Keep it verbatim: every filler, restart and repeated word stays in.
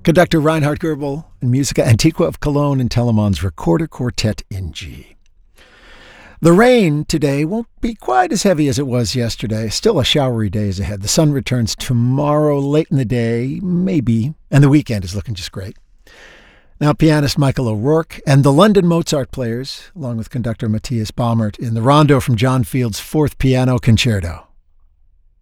Conductor Reinhard Goebel and Musica Antiqua of Cologne and Telemann's Recorder Quartet in G. The rain today won't be quite as heavy as it was yesterday. Still a showery day is ahead. The sun returns tomorrow late in the day, maybe, and the weekend is looking just great. Now, pianist Michael O'Rourke and the London Mozart Players, along with conductor Matthias Baumert, in the rondo from John Field's Fourth Piano Concerto.